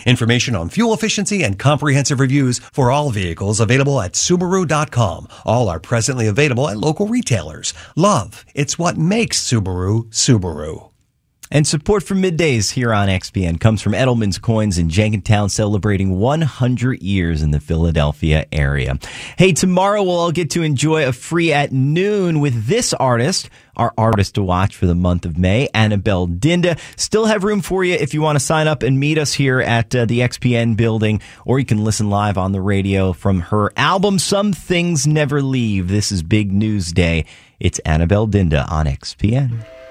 Information on fuel efficiency and comprehensive reviews for all vehicles available at Subaru.com. All are presently available at local retailers. Love, it's what makes Subaru, Subaru. And support for Middays here on XPN comes from Edelman's Coins in Jenkintown, celebrating 100 years in the Philadelphia area. Hey, tomorrow we'll all get to enjoy a free at noon with this artist, our artist to watch for the month of May, Annabelle Dinda. Still have room for you if you want to sign up and meet us here at the XPN building, or you can listen live on the radio from her album, Some Things Never Leave. This is Big News Day. It's Annabelle Dinda on XPN.